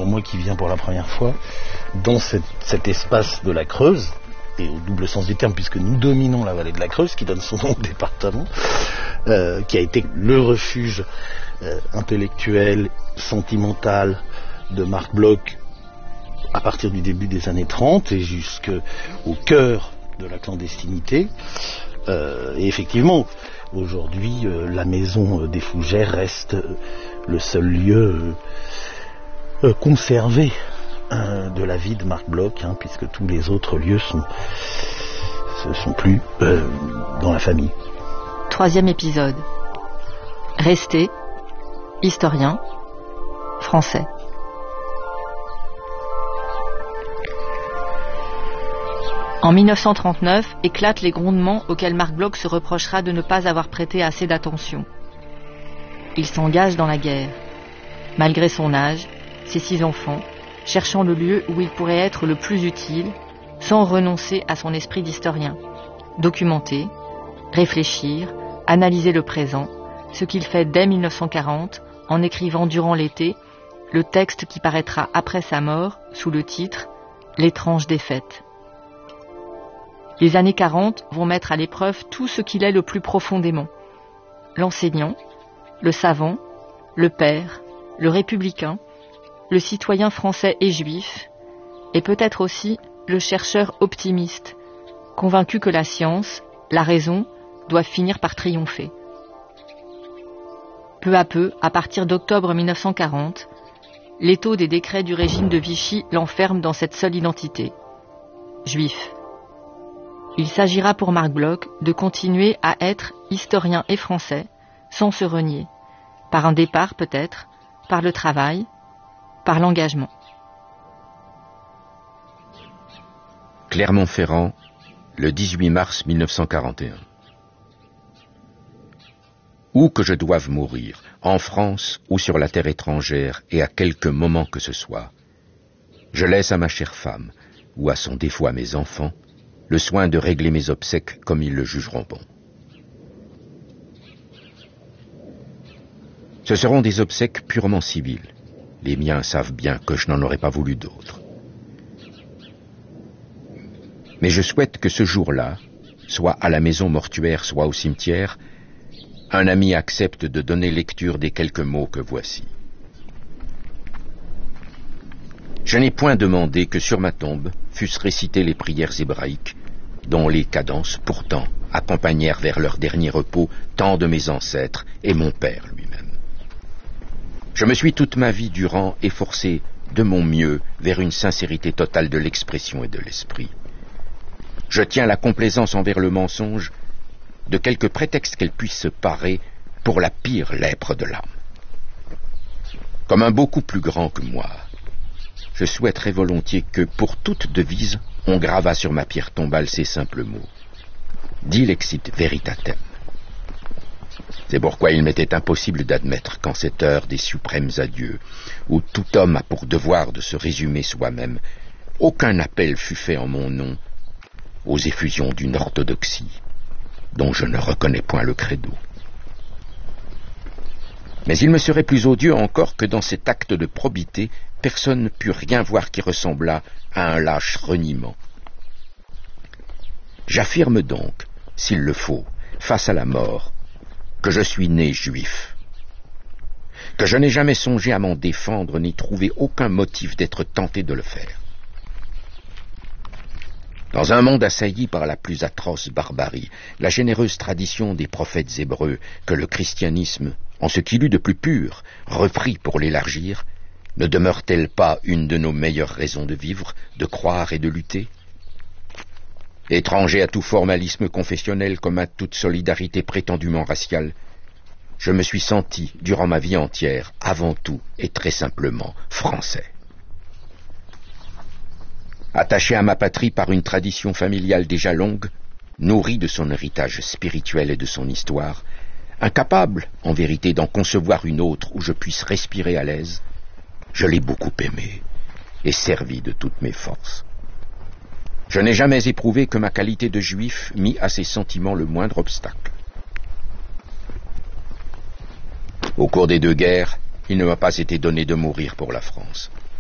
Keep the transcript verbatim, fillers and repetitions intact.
moi qui viens pour la première fois, dans cette, cet espace de la Creuse, et au double sens du terme, puisque nous dominons la vallée de la Creuse, qui donne son nom au département, euh, qui a été le refuge euh, intellectuel, sentimental de Marc Bloch à partir du début des années trente et jusqu'au cœur de la clandestinité. Euh, et effectivement, aujourd'hui, euh, la maison des Fougères reste euh, le seul lieu euh, euh, conservé euh, de la vie de Marc Bloch, hein, puisque tous les autres lieux sont, ne sont plus euh, dans la famille. Troisième épisode. Resté, historien, français. En mille neuf cent trente-neuf éclatent les grondements auxquels Marc Bloch se reprochera de ne pas avoir prêté assez d'attention. Il s'engage dans la guerre. Malgré son âge, ses six enfants, cherchant le lieu où il pourrait être le plus utile, sans renoncer à son esprit d'historien. Documenter, réfléchir, analyser le présent, ce qu'il fait dès mille neuf cent quarante en écrivant durant l'été le texte qui paraîtra après sa mort sous le titre « L'étrange défaite ». Les années quarante vont mettre à l'épreuve tout ce qu'il est le plus profondément. L'enseignant, le savant, le père, le républicain, le citoyen français et juif, et peut-être aussi le chercheur optimiste, convaincu que la science, la raison, doivent finir par triompher. Peu à peu, à partir d'octobre mille neuf cent quarante, l'étau des décrets du régime de Vichy l'enferme dans cette seule identité, juif. Il s'agira pour Marc Bloch de continuer à être historien et français sans se renier, par un départ peut-être, par le travail, par l'engagement. Clermont-Ferrand, le dix-huit mars mille neuf cent quarante et un. Où que je doive mourir, en France ou sur la terre étrangère et à quelque moment que ce soit, je laisse à ma chère femme, ou à son défaut à mes enfants, le soin de régler mes obsèques comme ils le jugeront bon. Ce seront des obsèques purement civiles. Les miens savent bien que je n'en aurais pas voulu d'autres. Mais je souhaite que ce jour-là, soit à la maison mortuaire, soit au cimetière, un ami accepte de donner lecture des quelques mots que voici. Je n'ai point demandé que sur ma tombe fussent récitées les prières hébraïques, dont les cadences, pourtant, accompagnèrent vers leur dernier repos tant de mes ancêtres et mon père lui-même. Je me suis toute ma vie durant efforcé de mon mieux vers une sincérité totale de l'expression et de l'esprit. Je tiens la complaisance envers le mensonge de quelque prétexte qu'elle puisse se parer pour la pire lèpre de l'âme. Comme un beaucoup plus grand que moi, je souhaiterais volontiers que, pour toute devise, on gravât sur ma pierre tombale ces simples mots. Dilexit veritatem. C'est pourquoi il m'était impossible d'admettre qu'en cette heure des suprêmes adieux, où tout homme a pour devoir de se résumer soi-même, aucun appel fût fait en mon nom aux effusions d'une orthodoxie dont je ne reconnais point le credo. Mais il me serait plus odieux encore que dans cet acte de probité, personne ne put rien voir qui ressemblât à un lâche reniement. J'affirme donc, s'il le faut, face à la mort, que je suis né juif, que je n'ai jamais songé à m'en défendre ni trouvé aucun motif d'être tenté de le faire. Dans un monde assailli par la plus atroce barbarie, la généreuse tradition des prophètes hébreux que le christianisme, en ce qu'il eut de plus pur, reprit pour l'élargir, ne demeure-t-elle pas une de nos meilleures raisons de vivre, de croire et de lutter? Étranger à tout formalisme confessionnel comme à toute solidarité prétendument raciale, je me suis senti, durant ma vie entière, avant tout et très simplement, français. Attaché à ma patrie par une tradition familiale déjà longue, nourri de son héritage spirituel et de son histoire, incapable, en vérité, d'en concevoir une autre où je puisse respirer à l'aise, je l'ai beaucoup aimé et servi de toutes mes forces. Je n'ai jamais éprouvé que ma qualité de juif mit à ces sentiments le moindre obstacle. Au cours des deux guerres, il ne m'a pas été donné de mourir pour la France.